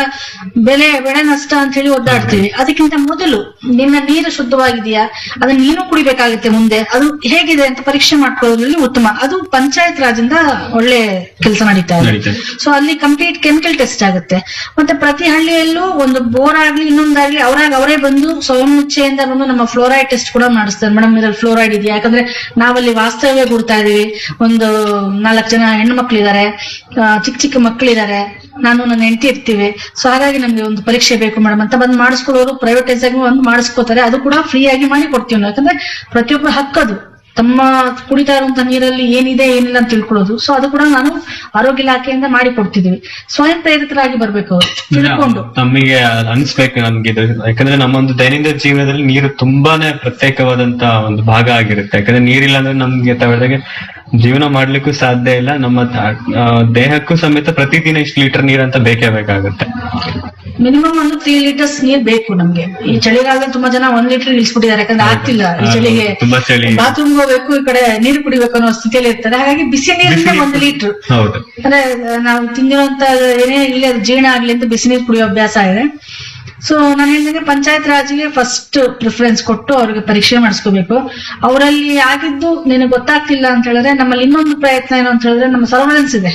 ಬೆಳೆ ನಷ್ಟ ಅಂತ ಹೇಳಿ ಒದ್ದಾಡ್ತೀವಿ. ಅದಕ್ಕಿಂತ ಮೊದಲು ನಿನ್ನ ನೀರು ಶುದ್ಧವಾಗಿದೆಯಾ, ಅದನ್ನ ನೀನು ಕುಡಿಬೇಕಾಗುತ್ತೆ ಮುಂದೆ, ಅದು ಹೇಗಿದೆ ಅಂತ ಪರೀಕ್ಷೆ ಮಾಡ್ಕೊಳ್ಳೋದ್ರಲ್ಲಿ ಉತ್ತಮ. ಅದು ಪಂಚಾಯತ್ ರಾಜಿಂದ ಒಳ್ಳೆ ಕೆಲಸ ನಡೀತಾ ಇದೆ. ಸೊ ಅಲ್ಲಿ ಕಂಪ್ಲೀಟ್ ಕೆಮಿಕಲ್ ಟೆಸ್ಟ್ ಆಗುತ್ತೆ. ಮತ್ತೆ ಪ್ರತಿ ಹಳ್ಳಿಯಲ್ಲೂ ಒಂದು ಬೋರ್ ಆಗ್ಲಿ ಇನ್ನೊಂದಾಗ್ಲಿ ಅವರೇ ಬಂದು ಸ್ವಯಂ ಇಚ್ಛೆಯಿಂದ ಬಂದು ನಮ್ಮ ಫ್ಲೋರೈಡ್ ಟೆಸ್ಟ್ ಕೂಡ ಮಾಡಿಸ್ತಾರೆ. ಮೇಡಮ್ ಇದ್ರಲ್ಲಿ ಫ್ಲೋರೈಡ್ ಇದೆಯಾ, ಯಾಕಂದ್ರೆ ನಾವಲ್ಲಿ ವಾಸ್ತವ್ಯ ಕೊಡ್ತಾ ಇದೀವಿ, ಒಂದು 4 ಜನ ಹೆಣ್ಣು ಮಕ್ಳಿದ್ದಾರೆ, ಚಿಕ್ಕ ಮಕ್ಕಳಿದ್ದಾರೆ, ನಾನು ನನ್ನ ಹೆಂಡತಿ ಇರ್ತೀವಿ. ಸೊ ಹಾಗಾಗಿ ನಮ್ಗೆ ಒಂದು ಪರೀಕ್ಷೆ ಬೇಕು ಮೇಡಮ್ ಅಂತ ಬಂದು ಮಾಡಿಸ್ಕೊಳ್ಳೋರು ಪ್ರೈವೇಟೈಸ್ ಆಗಿ ಒಂದು ಮಾಡಿಸ್ಕೋತಾರೆ. ಅದು ಕೂಡ ಫ್ರೀ ಆಗಿ ಮಾಡಿ ಕೊಡ್ತೀವಿ ನಾವು. ಯಾಕಂದ್ರೆ ಪ್ರತಿಯೊಬ್ಬರು ಹಕ್ಕದು ತಮ್ಮ ಕುಡಿತಾ ಇರುವಂತಹ ನೀರಲ್ಲಿ ಏನಿದೆ ಏನಿಲ್ಲ ಅಂತ ತಿಳ್ಕೊಳ್ಳೋದು. ಸೊ ಅದು ಕೂಡ ನಾನು ಆರೋಗ್ಯ ಇಲಾಖೆಯಿಂದ ಮಾಡಿ ಕೊಡ್ತಿದೀವಿ. ಸ್ವಯಂ ಪ್ರೇರಿತರಾಗಿ ಬರ್ಬೇಕು ಅವ್ರು, ತಿಳ್ಕೊಂಡು. ನಮಗೆ ಅನ್ಸ್ಬೇಕು ನಮ್ಗೆ ಇದು, ಯಾಕಂದ್ರೆ ನಮ್ಮ ಒಂದು ದೈನಂದಿನ ಜೀವನದಲ್ಲಿ ನೀರು ತುಂಬಾನೇ ಪ್ರತ್ಯೇಕವಾದಂತ ಒಂದು ಭಾಗ ಆಗಿರುತ್ತೆ. ಯಾಕಂದ್ರೆ ನೀರಿಲ್ಲ ಅಂದ್ರೆ ನಮ್ಗೆ ತಗೊಳ್ದಾಗೆ ಜೀವನ ಮಾಡ್ಲಿಕ್ಕೂ ಸಾಧ್ಯ ಇಲ್ಲ. ನಮ್ಮ ದೇಹಕ್ಕೂ ಸಮೇತ ಪ್ರತಿದಿನ ಇಷ್ಟು ಲೀಟರ್ ನೀರಂತ ಬೇಕೇ ಬೇಕಾಗುತ್ತೆ. ಮಿನಿಮಮ್ ಒಂದು 3 ಲೀಟರ್ಸ್ ನೀರ್ ಬೇಕು ನಮ್ಗೆ. ಈ ಚಳಿಗಾಲದಲ್ಲಿ ತುಂಬಾ ಜನ 1 ಲೀಟರ್ ನಿಲ್ಸ್ಬಿಟ್ಟಿದ್ದಾರೆ, ಯಾಕಂದ್ರೆ ಆಗ್ತಿಲ್ಲ ಈ ಚಳಿಗೆ. ಬಾತ್ರೂಮ್ ಹೋಗ್ಬೇಕು, ಈ ಕಡೆ ನೀರು ಕುಡಿಬೇಕು ಅನ್ನೋ ಸ್ಥಿತಿಯಲ್ಲಿ ಇರ್ತಾರೆ. ಹಾಗಾಗಿ ಬಿಸಿ ನೀರಿನ 1 ಲೀಟರ್, ಅಂದ್ರೆ ನಾವು ತಿಂದಿರುವಂತ ಏನೇ ಇಲ್ಲಿ ಅದು ಜೀರ್ಣ ಆಗ್ಲಿ ಅಂತ ಬಿಸಿ ನೀರು ಕುಡಿಯೋ ಅಭ್ಯಾಸ ಇದೆ. ಸೊ ನಾನು ಹೇಳಿದಂಗೆ ಪಂಚಾಯತ್ ರಾಜ್ಗೆ ಫಸ್ಟ್ ಪ್ರಿಫರೆನ್ಸ್ ಕೊಟ್ಟು ಅವ್ರಿಗೆ ಪರೀಕ್ಷೆ ಮಾಡಿಸ್ಕೋಬೇಕು. ಅವರಲ್ಲಿ ಆಗಿದ್ದು ನಿನಗೆ ಗೊತ್ತಾಗ್ತಿಲ್ಲ ಅಂತ ಹೇಳಿದ್ರೆ ನಮ್ಮಲ್ಲಿ ಇನ್ನೊಂದು ಪ್ರಯತ್ನ ಏನು ಅಂತ ಹೇಳಿದ್ರೆ ನಮ್ಮ ಸರ್ವೆಲೆನ್ಸ್ ಇದೆ.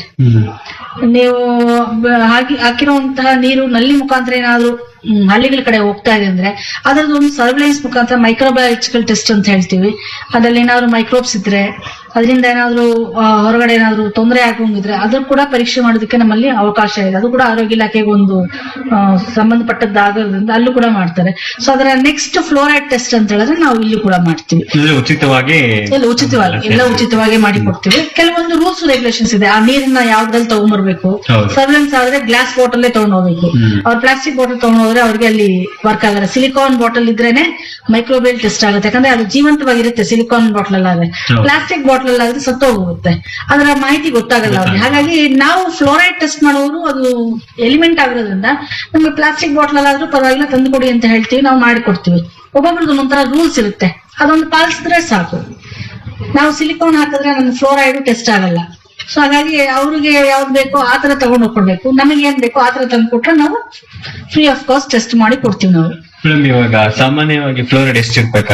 ನೀವು ಹಾಕಿರುವಂತಹ ನೀರು ನಲ್ಲಿ ಮುಖಾಂತರ ಏನಾದ್ರು ಹಳ್ಳಿಗಳ ಕಡೆ ಹೋಗ್ತಾ ಇದೆ ಅಂದ್ರೆ ಅದರದ್ದು ಒಂದು ಸರ್ವೆಲೆನ್ಸ್ ಮುಖಾಂತರ ಮೈಕ್ರೋಬಯಾಲಜಿಕಲ್ ಟೆಸ್ಟ್ ಅಂತ ಹೇಳ್ತೀವಿ. ಅದ್ರಲ್ಲಿ ಏನಾದ್ರು ಮೈಕ್ರೋಬ್ಸ್ ಇದ್ರೆ ಅದರಿಂದ ಏನಾದ್ರು ಹೊರಗಡೆ ಏನಾದ್ರು ತೊಂದರೆ ಆಗೋಂಗಿದ್ರೆ ಅದ್ರ ಕೂಡ ಪರೀಕ್ಷೆ ಮಾಡೋದಕ್ಕೆ ನಮ್ಮಲ್ಲಿ ಅವಕಾಶ ಇದೆ. ಅದು ಕೂಡ ಆರೋಗ್ಯ ಇಲಾಖೆಗೆ ಒಂದು ಸಂಬಂಧಪಟ್ಟದ್ದಾಗೋದ್ರಿಂದ ಅಲ್ಲೂ ಕೂಡ ಮಾಡ್ತಾರೆ. ಸೊ ಅದರ ನೆಕ್ಸ್ಟ್ ಫ್ಲೋರೈಡ್ ಟೆಸ್ಟ್ ಅಂತ ಹೇಳಿದ್ರೆ ನಾವು ಇಲ್ಲಿ ಕೂಡ ಮಾಡ್ತೀವಿ. ಉಚಿತವಾಗಿ ಎಲ್ಲ ಉಚಿತವಾಗಿ ಮಾಡಿ ಕೊಡ್ತೀವಿ. ಕೆಲವೊಂದು ರೂಲ್ಸ್ ರೆಗ್ಯುಲೇಷನ್ಸ್ ಇದೆ. ಆ ನೀರನ್ನ ಯಾವ್ದ್ರಲ್ಲಿ ತಗೊಂಡ್ಬರ್ಬೇಕು, ಸರ್ವೆಲೆನ್ಸ್ ಆದ್ರೆ ಗ್ಲಾಸ್ ಬಾಟಲ್ ತಗೊಂಡ್ ಹೋಗ್ಬೇಕು. ಅವ್ರು ಪ್ಲಾಸ್ಟಿಕ್ ಬಾಟಲ್ ತಗೊಂಡ್ ಹೋದ್ರೆ ಅವ್ರಿಗೆ ಅಲ್ಲಿ ವರ್ಕ್ ಆಗಲ್ಲ. ಸಿಲಿಕಾನ್ ಬಾಟಲ್ ಇದ್ರೇನೆ ಮೈಕ್ರೋಬೇಲ್ ಟೆಸ್ಟ್ ಆಗುತ್ತೆ, ಯಾಕಂದ್ರೆ ಅದು ಜೀವಂತವಾಗಿರುತ್ತೆ ಸಿಲಿಕಾನ್ ಬಾಟಲ್ ಅಲ್ಲಾದ್ರೆ. ಪ್ಲಾಸ್ಟಿಕ್ ಬಾಟಲ್ ಅಲ್ಲಾದ್ರೆ ಸತ್ತೋಗುತ್ತೆ, ಅದರ ಮಾಹಿತಿ ಗೊತ್ತಾಗಲ್ಲ ಅವ್ರಿಗೆ. ಹಾಗಾಗಿ ನಾವು ಫ್ಲೋರೈಡ್ ಟೆಸ್ಟ್ ಮಾಡೋರು ಅದು ಎಲಿಮೆಂಟ್ ಆಗಿರೋದ್ರಿಂದ ನಮ್ಗೆ ಪ್ಲಾಸ್ಟಿಕ್ ಬಾಟಲ್ ಅಲ್ಲಾದ್ರೂ ಪರವಾಗಿಲ್ಲ ತಂದುಕೊಡಿ ಅಂತ ಹೇಳ್ತೀವಿ, ನಾವು ಮಾಡಿಕೊಡ್ತೀವಿ. ಒಬ್ಬೊಬ್ರದ್ದು ಒಂಥರ ರೂಲ್ಸ್ ಇರುತ್ತೆ, ಅದೊಂದು ಪಾಲಿಸಿದ್ರೆ ಸಾಕು. ನಾವು ಸಿಲಿಕಾನ್ ಹಾಕಿದ್ರೆ ನಮ್ಗೆ ಫ್ಲೋರೈಡ್ ಟೆಸ್ಟ್ ಆಗಲ್ಲ. ಸೊ ಹಾಗಾಗಿ ಅವ್ರಿಗೆ ಯಾವ್ದು ಬೇಕೋ ಆತರ ತಗೊಂಡು ಹೋಗ್ಕೊಡ್ಬೇಕು. ನಮಗೆ ಏನ್ ಬೇಕೋ ಆತರ ತಂದು ಕೊಟ್ರೆ ನಾವು ಫ್ರೀ ಆಫ್ ಕಾಸ್ಟ್ ಟೆಸ್ಟ್ ಮಾಡಿ ಕೊಡ್ತೀವಿ ನಾವು. ಇವಾಗ ಸಾಮಾನ್ಯವಾಗಿ ಫ್ಲೋರೈಡ್ ಎಷ್ಟು ಇರ್ಬೇಕು?